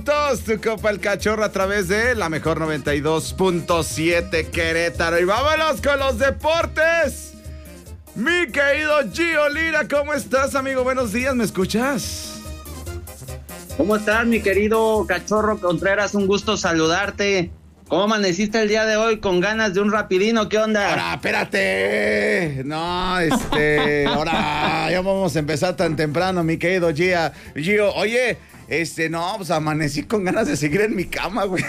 Tu Copa El Cachorro a través de la mejor 92.7 Querétaro. Y vámonos con los deportes. Mi querido Gio Lira, ¿cómo estás, amigo? Buenos días, ¿me escuchas? ¿Cómo estás, mi querido Cachorro Contreras? Un gusto saludarte. ¿Cómo amaneciste el día de hoy? ¿Con ganas de un rapidino? ¿Qué onda? Ahora, espérate. No, ahora ya vamos a empezar tan temprano, mi querido Gio. Oye, no, pues amanecí con ganas de seguir en mi cama, güey.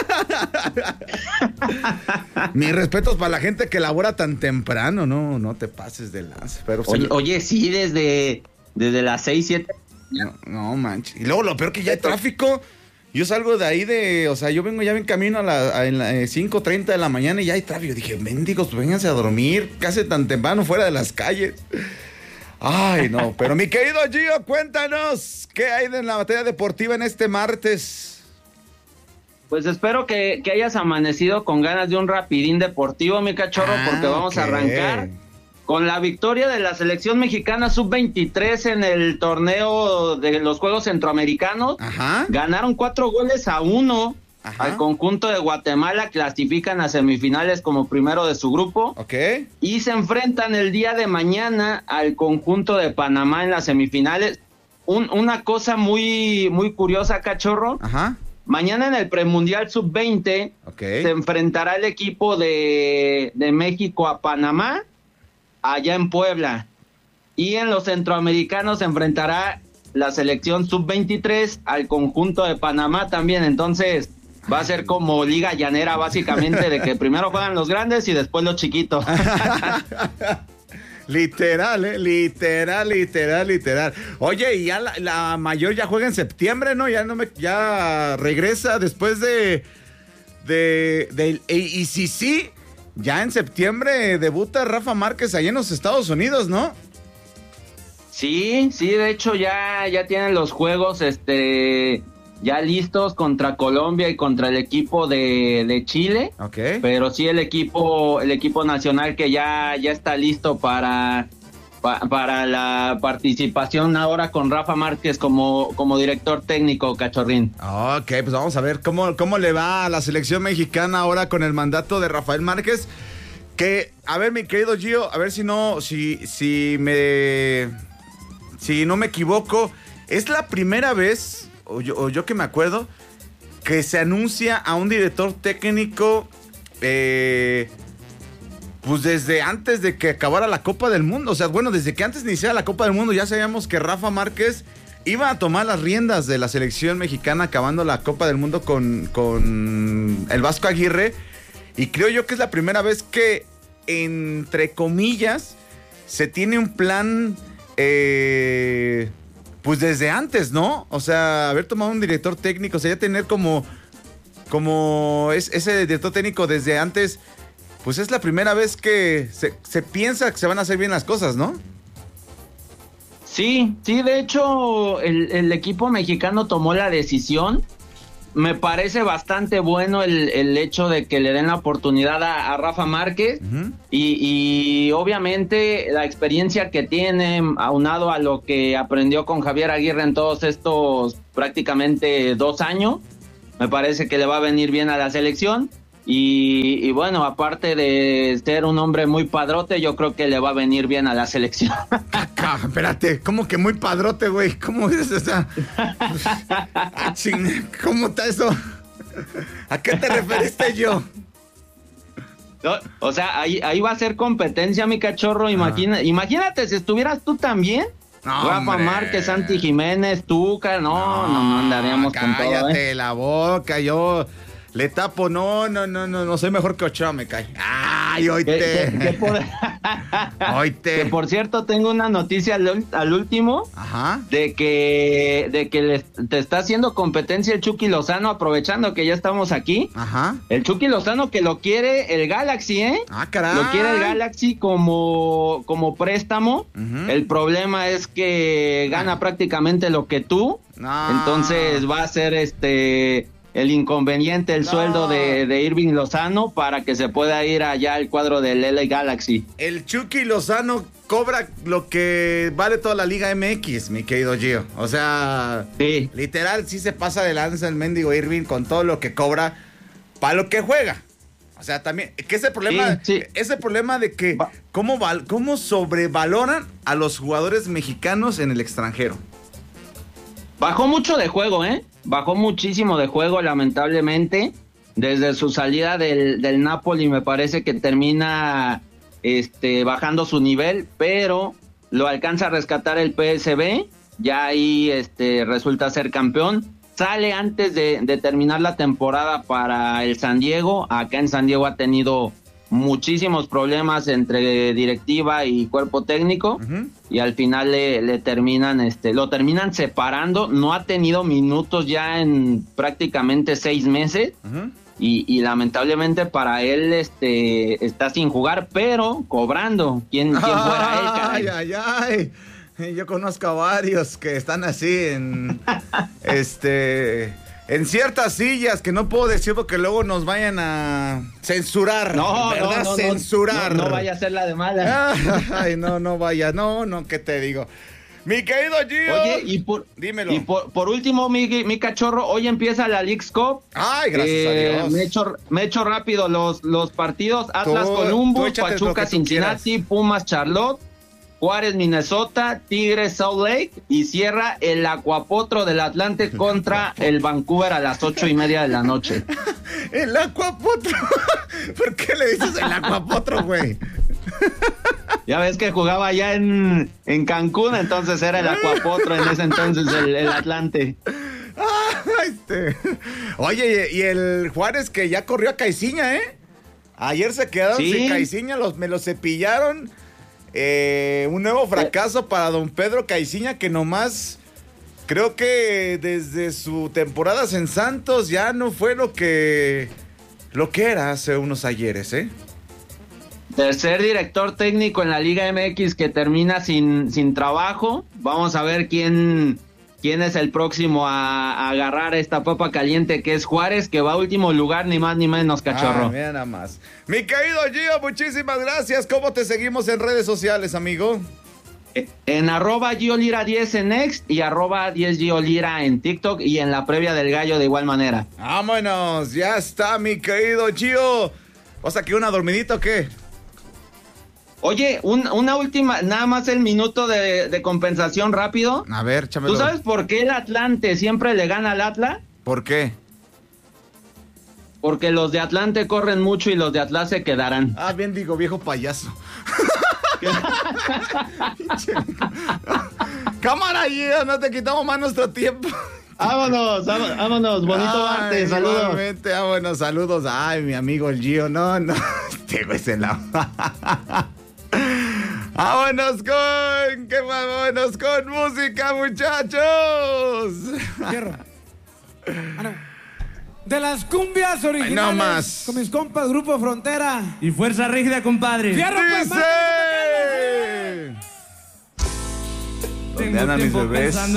Mis respetos para la gente que labora tan temprano, no te pases de lanza. Pero oye, sí, desde las 6, 7. No manches. Y luego lo peor que ya hay tráfico. Yo salgo de ahí yo vengo ya en camino a las 5:30 de la mañana y ya hay tráfico. Dije, mendigos, pues vénganse a dormir, casi tan temprano fuera de las calles. Ay, no, pero mi querido Gio, cuéntanos, ¿qué hay en la materia deportiva en este martes? Pues espero que hayas amanecido con ganas de un rapidín deportivo, mi Cachorro, porque vamos a arrancar con la victoria de la selección mexicana sub-23 en el torneo de los Juegos Centroamericanos. Ajá. Ganaron 4-1 al conjunto de Guatemala, clasifican a semifinales como primero de su grupo. Ok. Y se enfrentan el día de mañana al conjunto de Panamá en las semifinales. Una cosa muy, muy curiosa, Cachorro. Ajá. Mañana en el premundial sub-20 se enfrentará el equipo de México a Panamá, allá en Puebla. Y en los centroamericanos se enfrentará la selección sub-23 al conjunto de Panamá también. Entonces va a ser como liga llanera, básicamente, de que primero juegan los grandes y después los chiquitos. Literal, literal. Oye, y ya la mayor ya juega en septiembre, ¿no? Ya regresa después y sí, ya en septiembre debuta Rafa Márquez allá en los Estados Unidos, ¿no? Sí, de hecho ya tienen los juegos ya listos contra Colombia y contra el equipo de Chile. Okay. Pero sí el equipo nacional que ya está listo para la participación ahora con Rafa Márquez como director técnico, Cachorrín. Ok, pues vamos a ver cómo le va a la selección mexicana ahora con el mandato de Rafael Márquez. Que, a ver, mi querido Gio, a ver si no me equivoco, es la primera vez, o yo que me acuerdo, que se anuncia a un director técnico pues desde antes de que acabara la Copa del Mundo. O sea, bueno, desde que antes iniciara la Copa del Mundo ya sabíamos que Rafa Márquez iba a tomar las riendas de la selección mexicana acabando la Copa del Mundo con el Vasco Aguirre. Y creo yo que es la primera vez que, entre comillas, se tiene un plan pues desde antes, ¿no? O sea, haber tomado un director técnico, o sea, ya tener como ese director técnico desde antes, pues es la primera vez que se piensa que se van a hacer bien las cosas, ¿no? Sí, de hecho el equipo mexicano tomó la decisión. Me parece bastante bueno el hecho de que le den la oportunidad a Rafa Márquez. Uh-huh. Y obviamente la experiencia que tiene, aunado a lo que aprendió con Javier Aguirre en todos estos prácticamente 2 años, me parece que le va a venir bien a la selección. Y bueno, aparte de ser un hombre muy padrote, yo creo que le va a venir bien a la selección. Espérate, ¿cómo que muy padrote, güey? ¿Cómo es esa? ¿Cómo está eso? ¿A qué te referiste yo? No, o sea, ahí va a ser competencia, mi Cachorro. Imagínate si estuvieras tú también. No, Rafa Márquez, Santi Jiménez, Tuca, no andaríamos con todo. Cállate la boca, yo le tapo, no, soy mejor que Ochoa, me cae. Ay, oíte. Que por cierto, tengo una noticia al último. Ajá. De que te está haciendo competencia el Chucky Lozano, aprovechando que ya estamos aquí. Ajá. El Chucky Lozano que lo quiere el Galaxy, ¿eh? Ah, caray. Lo quiere el Galaxy como préstamo. Uh-huh. El problema es que gana prácticamente lo que tú. No. Entonces va a ser el inconveniente, el sueldo de Irving Lozano para que se pueda ir allá al cuadro del LA Galaxy. El Chucky Lozano cobra lo que vale toda la Liga MX, mi querido Gio. O sea, sí, literal, sí se pasa de lanza el mendigo Irving con todo lo que cobra para lo que juega. O sea, también, que ese problema, ese problema de que cómo sobrevaloran a los jugadores mexicanos en el extranjero. Bajó mucho de juego, bajó muchísimo de juego, lamentablemente. Desde su salida del Napoli me parece que termina bajando su nivel, pero lo alcanza a rescatar el PSV, ya ahí resulta ser campeón. Sale antes de terminar la temporada para el San Diego. Acá en San Diego ha tenido muchísimos problemas entre directiva y cuerpo técnico, y al final le terminan lo terminan separando. No ha tenido minutos ya en prácticamente 6 meses, y lamentablemente para él está sin jugar, pero cobrando. ¿Quién fuera él, caray? Ay. Yo conozco a varios que están así en ciertas sillas que no puedo decir porque luego nos vayan a censurar. No, ¿verdad? Censurar. No vaya a ser la de mala. Ay, no vaya. No, ¿qué te digo? Mi querido Gio. Oye, dímelo. Y por último, mi cachorro, hoy empieza la Leagues Cup. Ay, gracias a Dios. Me echo rápido los partidos. Atlas Columbus, Pachuca Cincinnati, Pumas Charlotte, Juárez, Minnesota, Tigres, Salt Lake, y cierra el Acuapotro del Atlante contra el Vancouver a las 8:30 de la noche. El Acuapotro. ¿Por qué le dices el Acuapotro, güey? Ya ves que jugaba allá en Cancún, entonces era el Acuapotro en ese entonces el Atlante. Oye, y el Juárez que ya corrió a Caiciña, Ayer se quedaron sin Caiciña, me lo cepillaron. Un nuevo fracaso para don Pedro Caiciña, que nomás creo que desde su temporada en Santos ya no fue lo que era hace unos ayeres, Tercer director técnico en la Liga MX que termina sin trabajo. Vamos a ver quién es el próximo a agarrar esta papa caliente, que es Juárez, que va a último lugar, ni más ni menos, cachorro. Mira nada más. Mi querido Gio, muchísimas gracias. ¿Cómo te seguimos en redes sociales, amigo? En @GioLira10 en Next y @10GioLira en TikTok, y en la previa del gallo de igual manera. Vámonos, ya está, mi querido Gio. ¿Vas a quedar una dormidita o qué? Oye, una última, nada más el minuto de compensación rápido. A ver, chámelo. ¿Tú sabes por qué el Atlante siempre le gana al Atlas? ¿Por qué? Porque los de Atlante corren mucho y los de Atlas se quedarán. Bien digo, viejo payaso. Cámara, Gio, no te quitamos más nuestro tiempo. Vámonos, bonito martes, saludos. Igualmente, vámonos, saludos. Ay, mi amigo el Gio, no, este güey se la... Vámonos con música, muchachos. De las cumbias originales. No más. Con mis compas, Grupo Frontera. Y Fuerza Rígida, compadre. ¡Fierro, pues, ¿Dónde andan mis bebés?